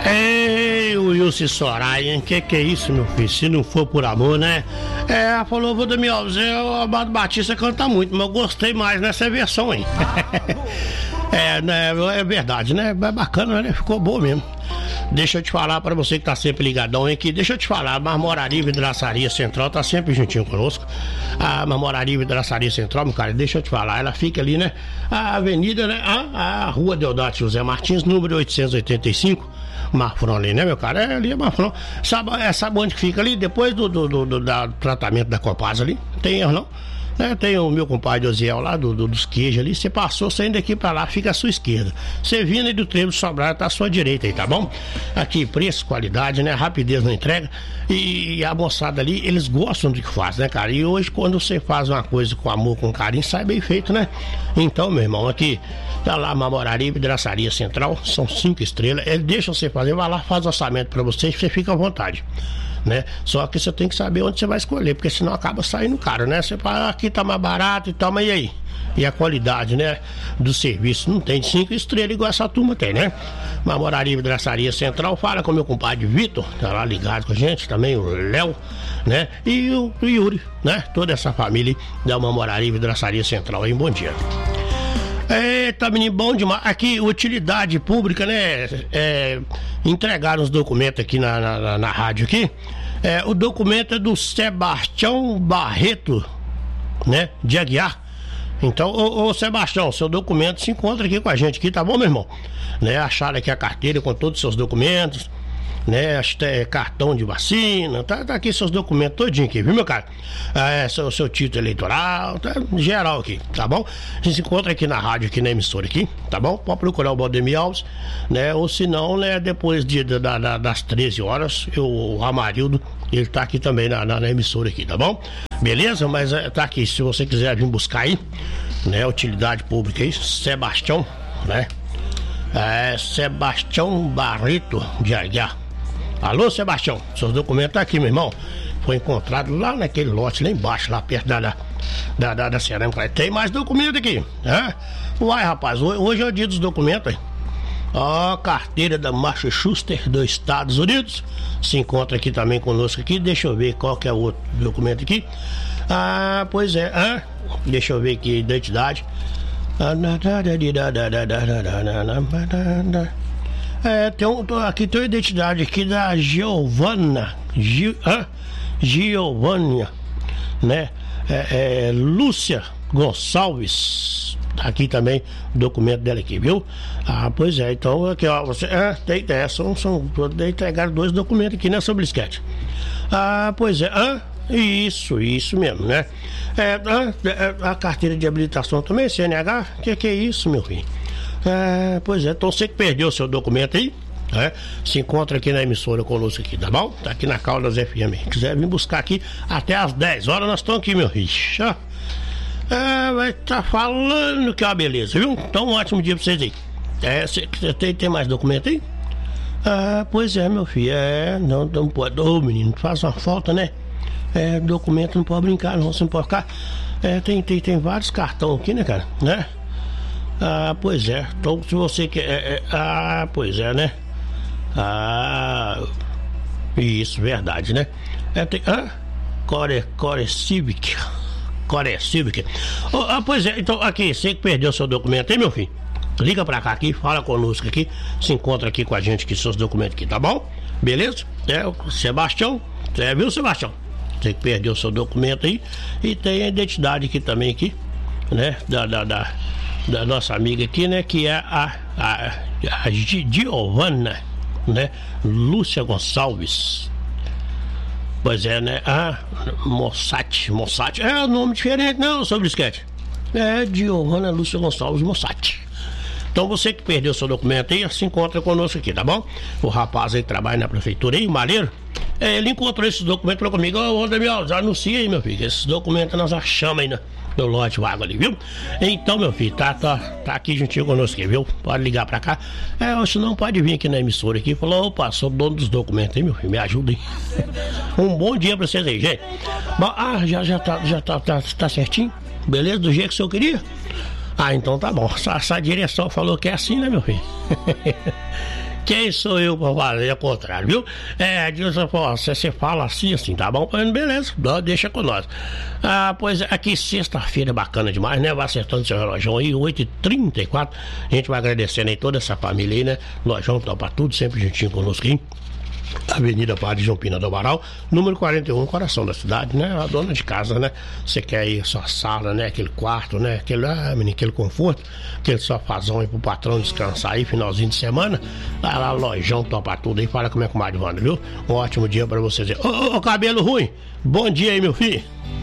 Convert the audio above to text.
Ei, o Wilson Soraya, hein? Que é isso, meu filho? Se não for por amor, né? Ela falou, vou Damião Alves, o Amado Batista canta muito, mas eu gostei mais nessa versão aí. É verdade, né? É bacana, né? Ficou boa mesmo. Deixa eu te falar pra você que tá sempre ligadão aqui, deixa eu te falar, a Marmoraria Vidraçaria Central tá sempre juntinho conosco. A Marmoraria Vidraçaria Central, meu cara, deixa eu te falar, ela fica ali, né? A avenida, né? A rua Deodato José Martins, número 885, Marfron ali, né, meu cara? É ali, Marfron. Sabe onde que fica ali? Depois do tratamento da Copasa ali, tem erro não? Tem o meu compadre Osiel lá dos queijos ali. Você passou, saindo daqui pra lá, fica à sua esquerda. Você vindo aí do Trevo Sobral, tá à sua direita aí, tá bom? Aqui, preço, qualidade, né? Rapidez na entrega. E a moçada ali, eles gostam do que faz, né, cara? E hoje, quando você faz uma coisa com amor, com carinho, sai bem feito, né? Então, meu irmão, aqui tá lá a Marmoraria Vidraçaria Central, são 5 estrelas. Ele deixa você fazer, vai lá, faz orçamento pra você fica à vontade. Né? Só que você tem que saber onde você vai escolher, porque senão acaba saindo caro, né? Você fala, aqui tá mais barato e tal, mas e aí? E a qualidade, né? Do serviço não tem 5 estrelas igual essa turma tem, né? Marmoraria Vidraçaria Central, fala com o meu compadre Vitor, tá lá ligado com a gente, também o Léo, né? E o Yuri, né? Toda essa família da Marmoraria Vidraçaria Central aí, bom dia. Eita, menino, bom demais. Aqui, utilidade pública, né? Entregaram os documentos aqui na rádio aqui. O documento é do Sebastião Barreto, né? De Aguiar. Então, ô Sebastião, seu documento se encontra aqui com a gente aqui, tá bom, meu irmão? Né? Acharam aqui a carteira com todos os seus documentos, né? Cartão de vacina, tá aqui seus documentos todinho aqui, viu, meu cara? Seu título eleitoral, tá geral aqui, tá bom? A gente se encontra aqui na rádio, aqui na emissora aqui, tá bom? Pode procurar o Valdemir Alves, né? Ou se não, né, depois das 13 horas, o Amarildo, ele tá aqui também na emissora aqui, tá bom? Beleza? Mas tá aqui, se você quiser vir buscar aí, né? Utilidade pública aí, Sebastião, né? Sebastião Barreto de Aguiar. Alô, Sebastião, seus documentos tá aqui, meu irmão. Foi encontrado lá naquele lote, lá embaixo, lá perto da cerâmica. Tem mais documento aqui, né? Uai, rapaz, hoje é o dia dos documentos, hein? Ó, carteira da Marcha Schuster dos Estados Unidos. Se encontra aqui também conosco aqui. Deixa eu ver qual que é o outro documento aqui. Pois é, deixa eu ver aqui, identidade. Aqui tem a identidade aqui da Giovânia, né? Lúcia Gonçalves. Aqui também o documento dela aqui, viu? Pois é, então aqui, ó, você entregaram 2 documentos aqui, né, sobre esquete. Pois é, isso mesmo, né? A carteira de habilitação também, CNH, que é isso, meu filho? Pois é, então você que perdeu o seu documento aí, se encontra aqui na emissora conosco aqui, tá bom? Tá aqui na Caldas FM. Se quiser vir buscar aqui até às 10 horas, nós estamos aqui, meu filho. Vai estar falando que é uma beleza, viu? Então, um ótimo dia pra vocês aí. Você tem mais documento aí? Pois é, meu filho. Não pode. Ô, menino, faz uma falta, né? Documento não pode brincar, não. Você não pode ficar. Tem vários cartões aqui, né, cara? Né? Pois é. Então, se você quer. Pois é, né? Isso, verdade, né? Core Civic. Pois é, então aqui, você que perdeu seu documento aí, meu filho, liga pra cá aqui, fala conosco aqui, se encontra aqui com a gente aqui, seus documentos aqui, tá bom? Beleza? O Sebastião, viu, Sebastião? Você que perdeu seu documento aí, e tem a identidade aqui também aqui, né, da nossa amiga aqui, né, que é a Giovana, né, Lúcia Gonçalves. Pois é, né? Mossati. É um nome diferente, não, sobre esquete. Giovana Lúcia Gonçalves Mossati. Então você que perdeu seu documento aí, se encontra conosco aqui, tá bom? O rapaz aí que trabalha na prefeitura aí, o Malheiro, ele encontrou esses documentos, falou comigo, ô Damião, anuncia aí, meu filho, esses documentos nós achamos aí no lote vago ali, viu? Então, meu filho, tá aqui juntinho conosco aqui, viu? Pode ligar pra cá. Ou se não, pode vir aqui na emissora aqui e falar, opa, sou dono dos documentos aí, meu filho, me ajuda aí. Um bom dia pra vocês aí, gente. Bom, já tá certinho? Beleza? Do jeito que o senhor queria? Então tá bom. Essa direção falou que é assim, né, meu filho? Quem sou eu pra fazer ao contrário, viu? Dilson, você fala assim, tá bom? Beleza, deixa com nós. Pois aqui sexta-feira bacana demais, né? Vai acertando seu relógio aí, 8h34. A gente vai agradecendo aí toda essa família aí, né? Lojão Topa Tudo, sempre juntinho conosco aí. Avenida Padre João Pina do Amaral, número 41, coração da cidade, né? A dona de casa, né? Você quer aí sua sala, né? Aquele quarto, né? Aquele conforto, aquele sofazão aí pro patrão descansar aí, finalzinho de semana. Lá, Lojão Topa Tudo aí, fala como é com o Mário Wanda, viu? Um ótimo dia pra vocês aí. Ô, cabelo ruim, bom dia aí, meu filho.